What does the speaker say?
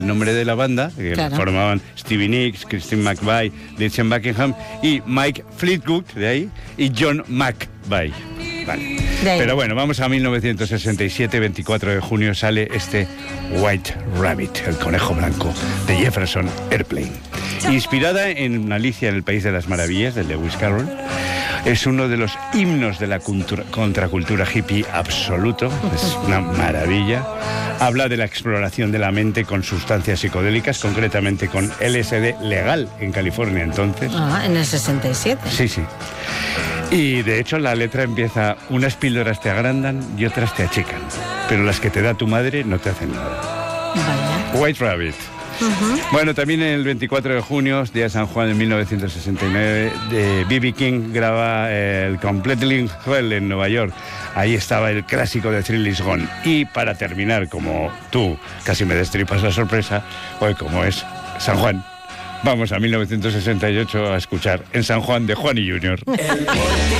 el nombre de la banda, que Claro. formaban Stevie Nicks, Christine McVie, Lindsey Buckingham y Mike Fleetwood, de ahí, y John McVie. Vale. De ahí. Pero bueno, vamos a 1967, 24 de junio, sale este White Rabbit, el conejo blanco, de Jefferson Airplane. Inspirada en Alicia en el País de las Maravillas, de Lewis Carroll, es uno de los himnos de la contracultura hippie absoluto, es una maravilla. Habla de la exploración de la mente con sustancias psicodélicas, concretamente con LSD legal en California entonces. Ah, en el 67. Sí, sí. Y de hecho la letra empieza: unas píldoras te agrandan y otras te achican, pero las que te da tu madre no te hacen nada. Vaya. White Rabbit. Bueno, también el 24 de junio, día de San Juan de 1969, B.B. King graba el Completely Hell en Nueva York. Ahí estaba el clásico de Thrill Is Gone. Y para terminar, como tú casi me destripas la sorpresa, hoy como es San Juan, vamos a 1968 a escuchar En San Juan de Juan y Junior.